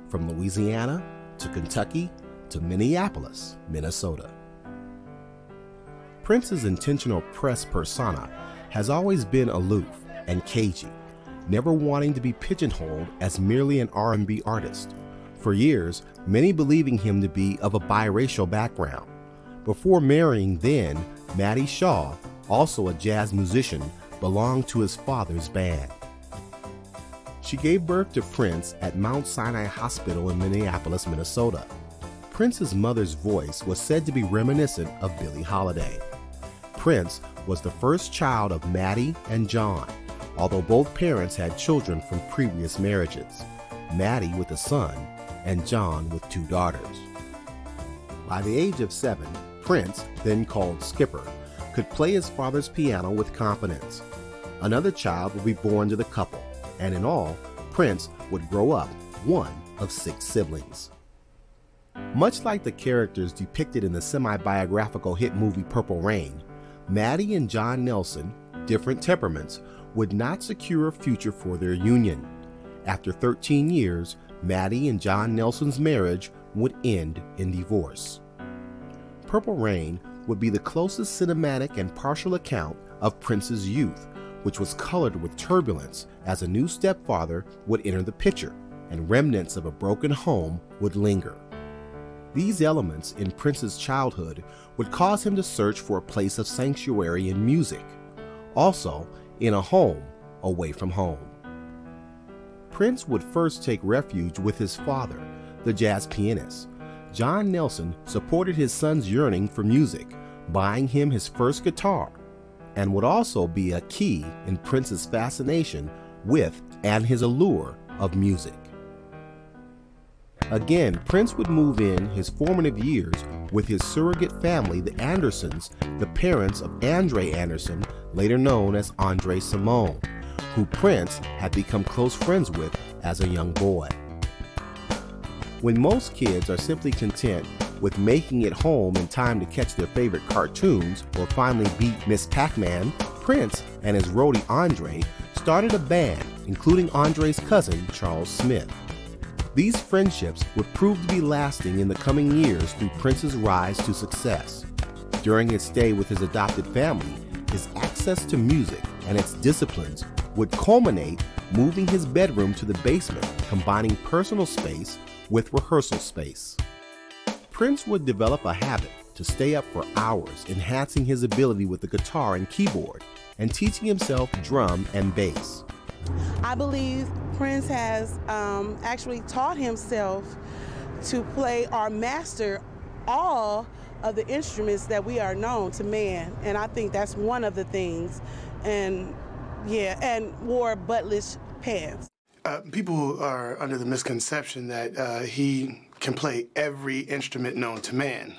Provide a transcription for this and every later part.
from Louisiana to Kentucky to Minneapolis, Minnesota. Prince's intentional press persona has always been aloof and cagey, never wanting to be pigeonholed as merely an R&B artist. For years, many believing him to be of a biracial background. Before marrying then, Maddie Shaw, also a jazz musician, belonged to his father's band. She gave birth to Prince at Mount Sinai Hospital in Minneapolis, Minnesota. Prince's mother's voice was said to be reminiscent of Billie Holiday. Prince was the first child of Maddie and John, although both parents had children from previous marriages, Maddie with a son and John with 2 daughters. By the age of 7, Prince, then called Skipper, could play his father's piano with confidence. Another child would be born to the couple, and in all, Prince would grow up one of 6 siblings. Much like the characters depicted in the semi-biographical hit movie Purple Rain, Maddie and John Nelson, different temperaments, would not secure a future for their union. After 13 years, Maddie and John Nelson's marriage would end in divorce. Purple Rain would be the closest cinematic and partial account of Prince's youth, which was colored with turbulence as a new stepfather would enter the picture and remnants of a broken home would linger. These elements in Prince's childhood would cause him to search for a place of sanctuary in music, also in a home away from home. Prince would first take refuge with his father, the jazz pianist. John Nelson supported his son's yearning for music, buying him his first guitar, and would also be a key in Prince's fascination with and his allure of music. Again, Prince would move in his formative years with his surrogate family, the Andersons, the parents of Andre Anderson, later known as Andre Cymone, who Prince had become close friends with as a young boy. When most kids are simply content with making it home in time to catch their favorite cartoons or finally beat Miss Pac-Man, Prince and his roadie Andre started a band, including Andre's cousin, Charles Smith. These friendships would prove to be lasting in the coming years through Prince's rise to success. During his stay with his adopted family, his access to music and its disciplines would culminate moving his bedroom to the basement, combining personal space with rehearsal space. Prince would develop a habit to stay up for hours, enhancing his ability with the guitar and keyboard, and teaching himself drum and bass. I believe Prince has actually taught himself to play or master all of the instruments that we are known to man, and I think that's one of the things. And wore buttless pants. People are under the misconception that he can play every instrument known to man.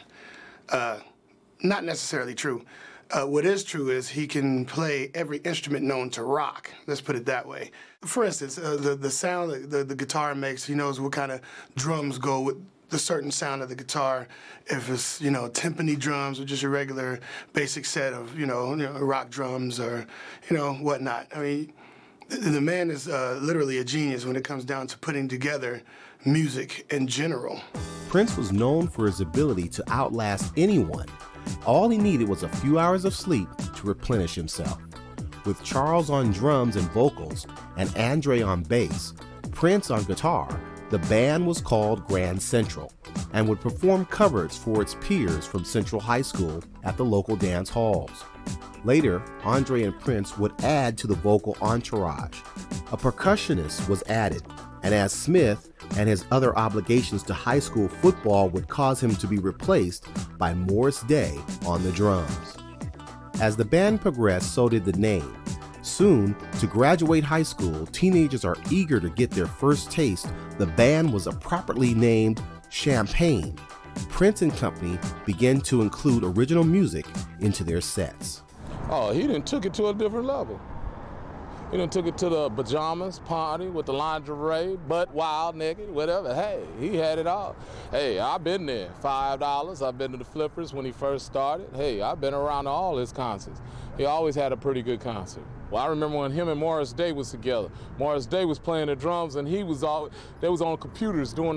Not necessarily true. What is true is he can play every instrument known to rock. Let's put it that way. For instance, the sound that the guitar makes, he knows what kind of drums go with the certain sound of the guitar. If it's, timpani drums or just a regular basic set of, rock drums or, whatnot. I mean, the man is literally a genius when it comes down to putting together music in general. Prince was known for his ability to outlast anyone. All he needed was a few hours of sleep to replenish himself. With Charles on drums and vocals and Andre on bass, Prince on guitar, the band was called Grand Central and would perform covers for its peers from Central High School at the local dance halls. Later, Andre and Prince would add to the vocal entourage. A percussionist was added, and as Smith and his other obligations to high school football would cause him to be replaced by Morris Day on the drums. As the band progressed, so did the name. Soon, to graduate high school, teenagers are eager to get their first taste. The band was appropriately named Champagne. Prince and company began to include original music into their sets. Oh, he done took it to a different level. He done took it to the pajamas party with the lingerie, butt wild, naked, whatever. Hey, he had it all. Hey, I've been there. $5. I've been to the Flippers when he first started. Hey, I've been around to all his concerts. He always had a pretty good concert. Well, I remember when him and Morris Day was together. Morris Day was playing the drums and they was on computers doing